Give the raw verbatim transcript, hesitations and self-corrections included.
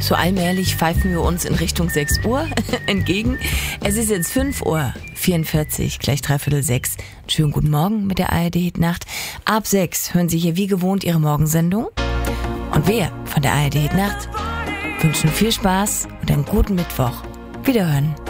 So allmählich pfeifen wir uns in Richtung sechs Uhr entgegen. Es ist jetzt fünf Uhr vierundvierzig, gleich dreiviertel sechs. Schönen guten Morgen mit der A R D Hit Nacht. Ab sechs hören Sie hier wie gewohnt Ihre Morgensendung. Und wir von der A R D Hit Nacht wünschen viel Spaß und einen guten Mittwoch. Wiederhören.